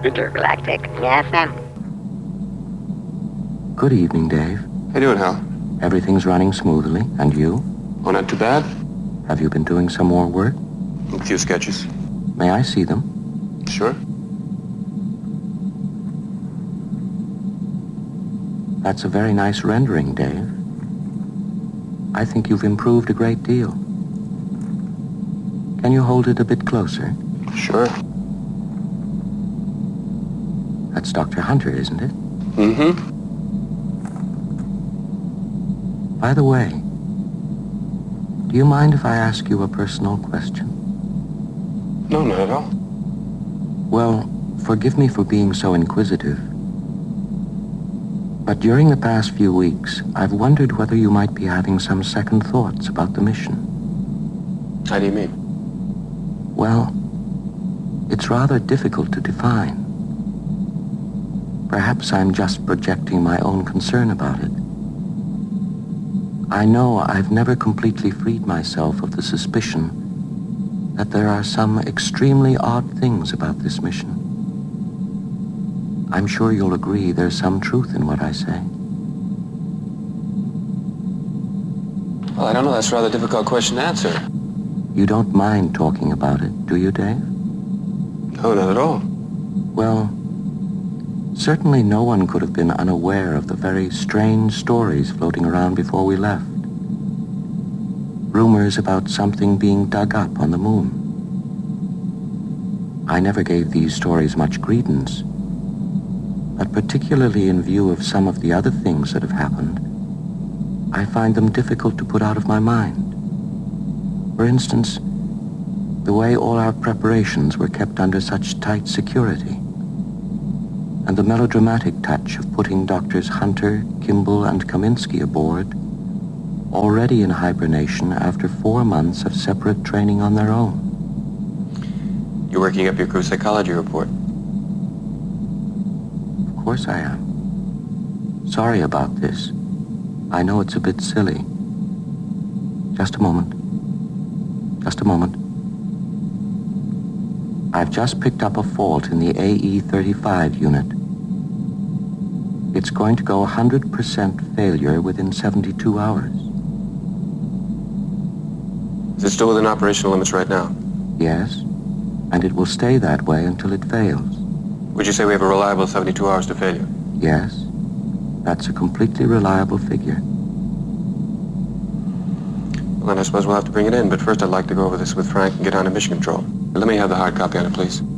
Intergalactic FM. Good evening, Dave. How you doing, Hal? Everything's running smoothly. And you? Oh, not too bad. Have you been doing some more work? A few sketches. May I see them? Sure. That's a very nice rendering, Dave. I think you've improved a great deal. Can you hold it a bit closer? Sure. That's Dr. Hunter, isn't it? Mm-hmm. By the way, do you mind if I ask you a personal question? No, not at all. Well, forgive me for being so inquisitive, but during the past few weeks, I've wondered whether you might be having some second thoughts about the mission. How do you mean? Well, it's rather difficult to define. Perhaps I'm just projecting my own concern about it. I know I've never completely freed myself of the suspicion that there are some extremely odd things about this mission. I'm sure you'll agree there's some truth in what I say. Well, I don't know. That's a rather difficult question to answer. You don't mind talking about it, do you, Dave? No, not at all. Well, certainly no one could have been unaware of the very strange stories floating around before we left. Rumors about something being dug up on the moon. I never gave these stories much credence, but particularly in view of some of the other things that have happened, I find them difficult to put out of my mind. For instance, the way all our preparations were kept under such tight security, and the melodramatic touch of putting Doctors Hunter, Kimball, and Kaminsky aboard, already in hibernation after 4 months of separate training on their own. You're working up your crew psychology report. Of course I am. Sorry about this. I know it's a bit silly. Just a moment. Just a moment. I've just picked up a fault in the AE-35 unit. It's going to go 100% failure within 72 hours. Is it still within operational limits right now? Yes, and it will stay that way until it fails. Would you say we have a reliable 72 hours to failure? Yes, that's a completely reliable figure. Well, then I suppose we'll have to bring it in, but first I'd like to go over this with Frank and get on to mission control. Let me have the hard copy on it, please.